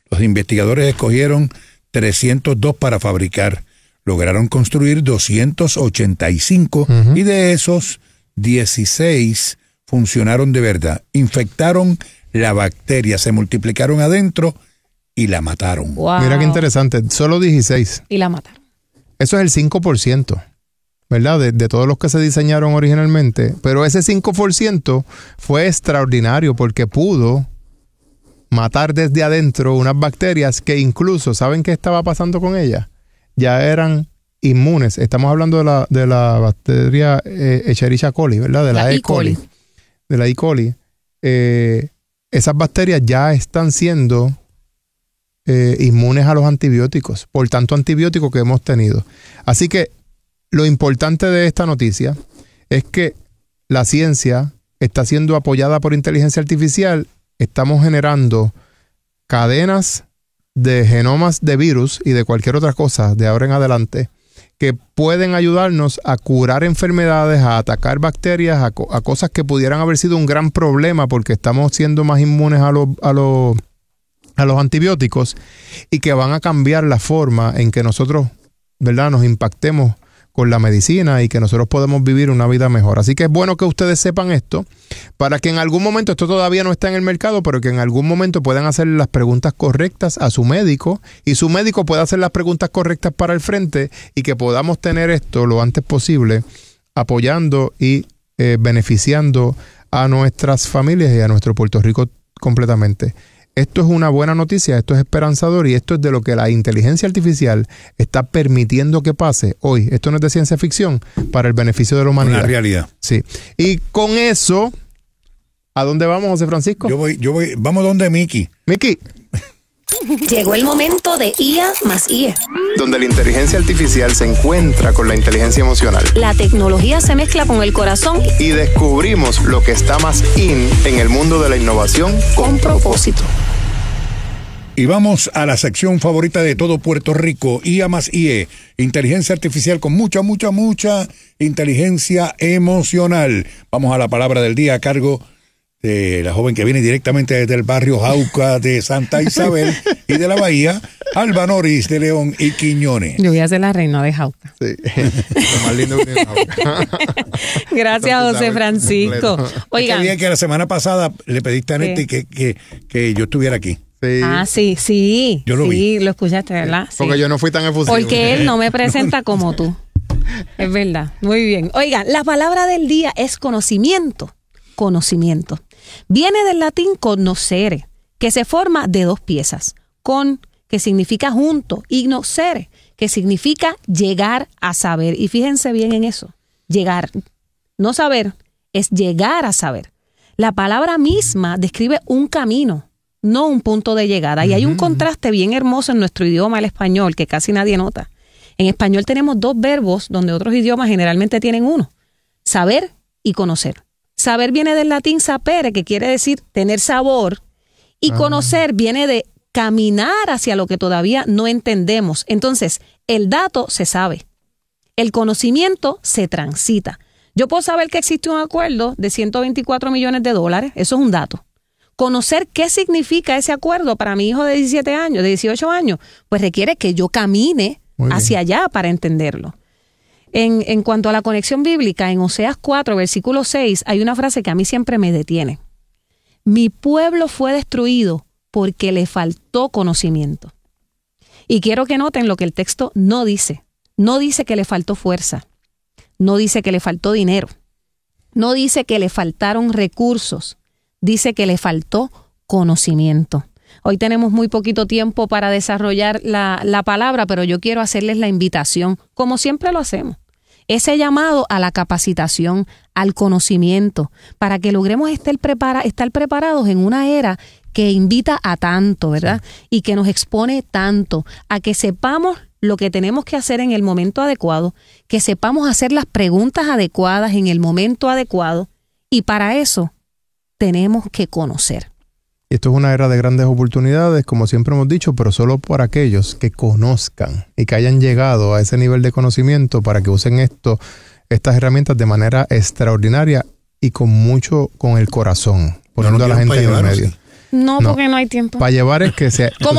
Los investigadores escogieron 302 para fabricar. Lograron construir 285 y de esos 16 funcionaron de verdad. Infectaron la bacteria, se multiplicaron adentro y la mataron. Wow. Mira qué interesante, solo 16. Y la mataron. Eso es el 5%, ¿verdad? De todos los que se diseñaron originalmente. Pero ese 5% fue extraordinario porque pudo matar desde adentro unas bacterias que incluso, ¿saben qué estaba pasando con ellas? Ya eran inmunes. Estamos hablando de la bacteria Escherichia coli, ¿verdad? De la E. coli. De la E. coli. Esas bacterias ya están siendo inmunes a los antibióticos, por tanto antibióticos que hemos tenido. Así que lo importante de esta noticia es que la ciencia está siendo apoyada por inteligencia artificial. Estamos generando cadenas de genomas de virus y de cualquier otra cosa de ahora en adelante que pueden ayudarnos a curar enfermedades, a atacar bacterias, a cosas que pudieran haber sido un gran problema porque estamos siendo más inmunes a los antibióticos y que van a cambiar la forma en que nosotros, ¿verdad?, nos impactemos con la medicina y que nosotros podemos vivir una vida mejor. Así que es bueno que ustedes sepan esto para que en algún momento, esto todavía no está en el mercado, pero que en algún momento puedan hacer las preguntas correctas a su médico y su médico pueda hacer las preguntas correctas para el frente y que podamos tener esto lo antes posible apoyando y beneficiando a nuestras familias y a nuestro Puerto Rico completamente. Esto es una buena noticia, esto es esperanzador y esto es de lo que la inteligencia artificial está permitiendo que pase hoy. Esto no es de ciencia ficción, para el beneficio de la humanidad. Una realidad. Sí. Y con eso, ¿a dónde vamos, José Francisco? Yo voy, vamos donde Mickey. Mickey. Llegó el momento de IA más IE. Donde la inteligencia artificial se encuentra con la inteligencia emocional. La tecnología se mezcla con el corazón Y descubrimos lo que está más in en el mundo de la innovación con propósito. Y vamos a la sección favorita de todo Puerto Rico, IA más IE, inteligencia artificial con mucha inteligencia emocional. Vamos a la palabra del día a cargo de la joven que viene directamente desde el barrio Jauca de Santa Isabel y de la Bahía, Alba Noris de León y Quiñones. Yo voy a ser la reina de Jauca. Sí, lo más lindo que Jauca. Gracias, José Francisco. Oigan, Oigan, que la semana pasada le pediste a Neti que yo estuviera aquí. Sí. Sí. Yo lo vi. Sí, lo escuchaste, ¿verdad? Sí. Porque yo no fui tan efusivo. Porque él no me presenta como tú. Es verdad. Muy bien. Oigan, la palabra del día es conocimiento. Conocimiento. Viene del latín cognoscere, que se forma de dos piezas. Con, que significa junto, y gnocere, que significa llegar a saber. Y fíjense bien en eso. Llegar. No saber, es llegar a saber. La palabra misma describe un camino, no un punto de llegada. Y hay un contraste bien hermoso en nuestro idioma, el español, que casi nadie nota. En español tenemos dos verbos donde otros idiomas generalmente tienen uno. Saber y conocer. Saber viene del latín sapere, que quiere decir tener sabor. Y conocer viene de caminar hacia lo que todavía no entendemos. Entonces, el dato se sabe. El conocimiento se transita. Yo puedo saber que existe un acuerdo de $124 millones. Eso es un dato. Conocer qué significa ese acuerdo para mi hijo de 17 años, de 18 años, pues requiere que yo camine hacia allá para entenderlo. En cuanto a la conexión bíblica, en Oseas 4, versículo 6, hay una frase que a mí siempre me detiene. Mi pueblo fue destruido porque le faltó conocimiento. Y quiero que noten lo que el texto no dice. No dice que le faltó fuerza. No dice que le faltó dinero. No dice que le faltaron recursos. Dice que le faltó conocimiento. Hoy tenemos muy poquito tiempo para desarrollar la palabra, pero yo quiero hacerles la invitación, como siempre lo hacemos. Ese llamado a la capacitación, al conocimiento, para que logremos estar preparados en una era que invita a tanto, ¿verdad? Y que nos expone tanto, a que sepamos lo que tenemos que hacer en el momento adecuado, que sepamos hacer las preguntas adecuadas en el momento adecuado, y para eso tenemos que conocer. Esto es una era de grandes oportunidades, como siempre hemos dicho, pero solo por aquellos que conozcan y que hayan llegado a ese nivel de conocimiento para que usen estas herramientas de manera extraordinaria y con el corazón, poniendo a la gente en el medio. No, porque no hay tiempo. Para llevar es que sea...